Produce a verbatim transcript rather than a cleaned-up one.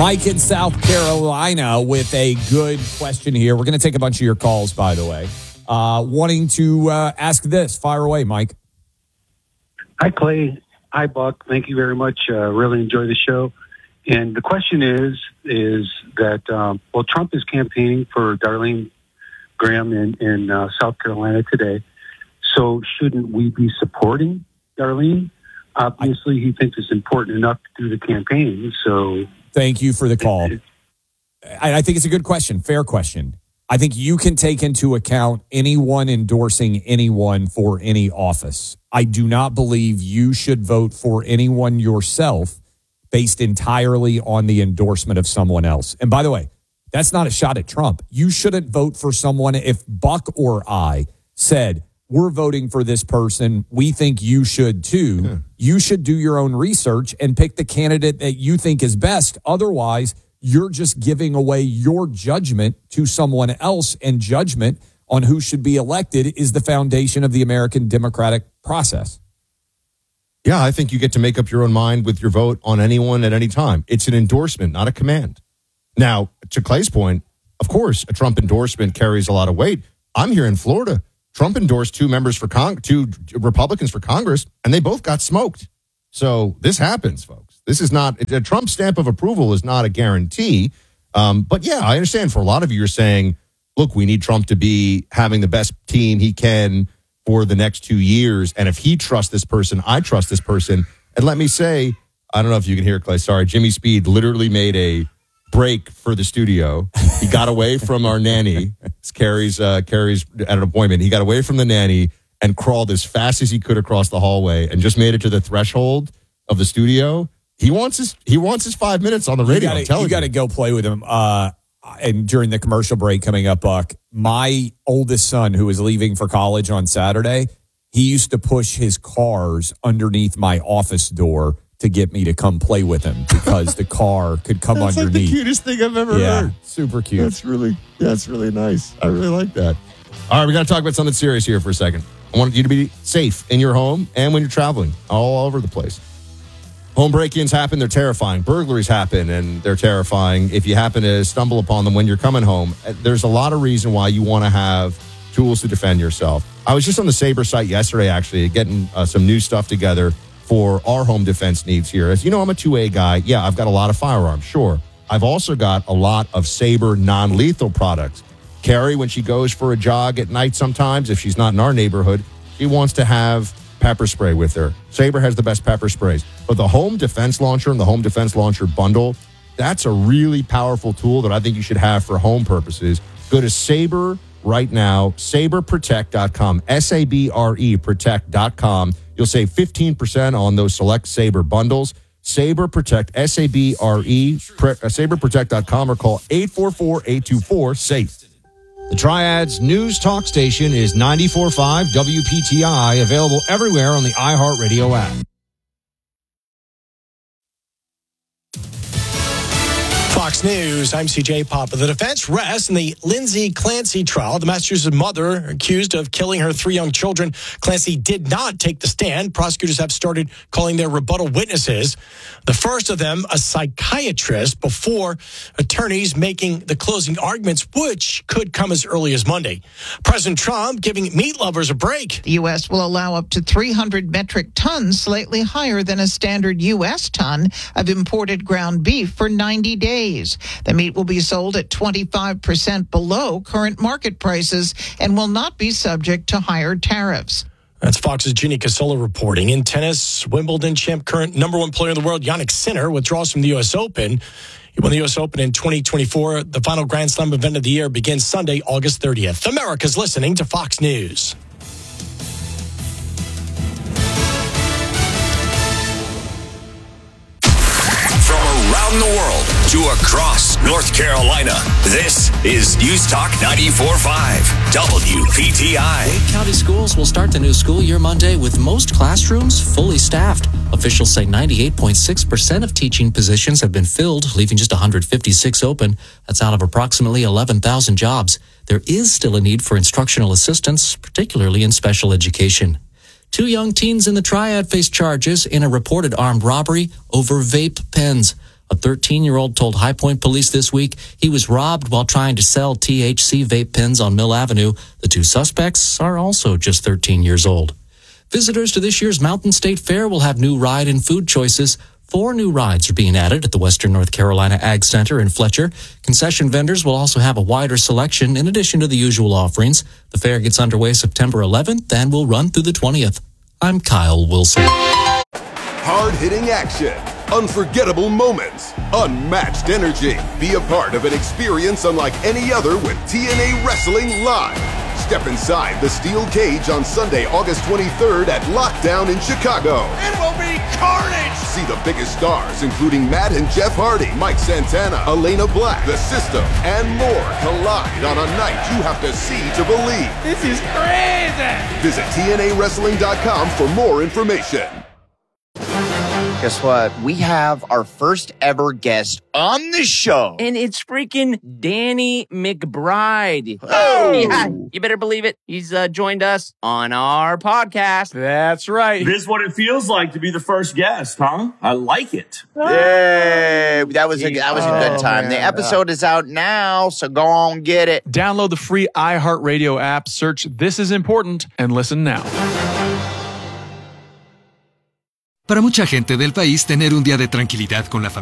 Mike in South Carolina with a good question here. We're going to take a bunch of your calls, by the way. Uh, wanting to uh, ask this. Fire away, Mike. Hi, Clay. Hi, Buck. Thank you very much. Uh, really enjoy the show. And the question is, is that, um, well, Trump is campaigning for Darlene Graham in, in uh, South Carolina today. So shouldn't we be supporting Darlene? Obviously, he thinks it's important enough to do the campaign. So thank you for the call. I, I think it's a good question. Fair question. I think you can take into account anyone endorsing anyone for any office. I do not believe you should vote for anyone yourself based entirely on the endorsement of someone else. And by the way, that's not a shot at Trump. You shouldn't vote for someone if Buck or I said, we're voting for this person, we think you should too. Yeah. You should do your own research and pick the candidate that you think is best. Otherwise, you're just giving away your judgment to someone else, and judgment on who should be elected is the foundation of the American democratic process. Yeah, I think you get to make up your own mind with your vote on anyone at any time. It's an endorsement, not a command. Now, to Clay's point, of course, a Trump endorsement carries a lot of weight. I'm here in Florida. Trump endorsed two members for Cong- two Republicans for Congress, and they both got smoked. So this happens, folks. This is not a Trump stamp of approval is not a guarantee. Um, but yeah, I understand. For a lot of you, you're saying, look, we need Trump to be having the best team he can for the next two years. And if he trusts this person, I trust this person. And let me say, I don't know if you can hear it, Clay. Sorry, Jimmy Speed literally made a break for the studio. He got away from our nanny. It's Carrie's, uh, Carrie's at an appointment. He got away from the nanny and crawled as fast as he could across the hallway and just made it to the threshold of the studio. He wants his he wants his five minutes on the radio. You gotta, you got to go play with him. Uh, and during the commercial break coming up, Buck, my oldest son, who is leaving for college on Saturday, he used to push his cars underneath my office door to get me to come play with him because the car could come that's underneath. That's like the cutest thing I've ever yeah, heard. Super cute. That's really, that's really nice. I really like that. All right, we got to talk about something serious here for a second. I want you to be safe in your home and when you're traveling all over the place. Home break-ins happen, they're terrifying. Burglaries happen, and they're terrifying. If you happen to stumble upon them when you're coming home, there's a lot of reason why you want to have tools to defend yourself. I was just on the Sabre site yesterday, actually, getting uh, some new stuff together for our home defense needs here. As you know, I'm a two A guy. Yeah, I've got a lot of firearms, sure. I've also got a lot of Sabre non-lethal products. Carrie, when she goes for a jog at night sometimes, if she's not in our neighborhood, she wants to have pepper spray with her. Sabre has the best pepper sprays. But the home defense launcher and the home defense launcher bundle, that's a really powerful tool that I think you should have for home purposes. Go to Sabre right now, sabre protect dot com, S A B R E protect dot com. You'll save fifteen percent on those select Sabre bundles. Sabre Protect, S A B R E, sabre protect dot com, or call eight four four, eight two four, SAFE. The Triad's news talk station is ninety-four point five W P T I, available everywhere on the iHeartRadio app. Fox News, I'm C J Papa. The defense rests in the Lindsay Clancy trial. The Massachusetts mother accused of killing her three young children. Clancy did not take the stand. Prosecutors have started calling their rebuttal witnesses. The first of them, a psychiatrist, before attorneys making the closing arguments, which could come as early as Monday. President Trump giving meat lovers a break. The U S will allow up to three hundred metric tons, slightly higher than a standard U S ton, of imported ground beef for ninety days. The meat will be sold at twenty-five percent below current market prices and will not be subject to higher tariffs. That's Fox's Ginny Casola reporting. In tennis, Wimbledon champ, current number one player in the world, Jannik Sinner, withdraws from the U S Open. He won the U S Open in twenty twenty-four. The final Grand Slam event of the year begins Sunday, August thirtieth. America's listening to Fox News. Around the world to across North Carolina, this is News Talk ninety-four point five W P T I. Wake County schools will start the new school year Monday with most classrooms fully staffed. Officials say ninety-eight point six percent of teaching positions have been filled, leaving just one hundred fifty-six open. That's out of approximately eleven thousand jobs. There is still a need for instructional assistants, particularly in special education. Two young teens in the Triad face charges in a reported armed robbery over vape pens. A thirteen-year-old told High Point police this week he was robbed while trying to sell T H C vape pens on Mill Avenue. The two suspects are also just thirteen years old. Visitors to this year's Mountain State Fair will have new ride and food choices. Four new rides are being added at the Western North Carolina Ag Center in Fletcher. Concession vendors will also have a wider selection in addition to the usual offerings. The fair gets underway September eleventh and will run through the twentieth. I'm Kyle Wilson. Hard-hitting action, unforgettable moments, unmatched energy. Be a part of an experience unlike any other with T N A Wrestling Live. Step inside the steel cage on Sunday, August twenty-third at Lockdown in Chicago. It will be carnage! See the biggest stars, including Matt and Jeff Hardy, Mike Santana, Elena Black, The System, and more collide on a night you have to see to believe. This is crazy! Visit T N A wrestling dot com for more information. Guess what? We have our first ever guest on the show. And it's freaking Danny McBride. Oh! Yeah, you better believe it. He's uh, joined us on our podcast. That's right. This is what it feels like to be the first guest, huh? I like it. Yay! That was a, that was a good time. Oh, the man. episode is out now, so go on, get it. Download the free iHeartRadio app, search This Is Important, and listen now. Para mucha gente del país, tener un día de tranquilidad con la familia